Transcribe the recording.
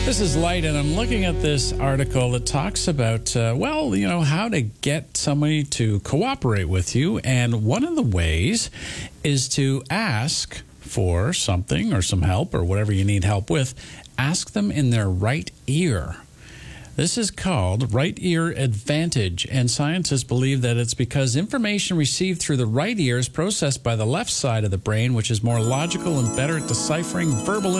This is Light, and I'm looking at this article that talks about, how to get somebody to cooperate with you. And one of the ways is to ask for something or some help or whatever you need help with. Ask them in their right ear. This is called right ear advantage, and scientists believe that it's because information received through the right ear is processed by the left side of the brain, which is more logical and better at deciphering verbal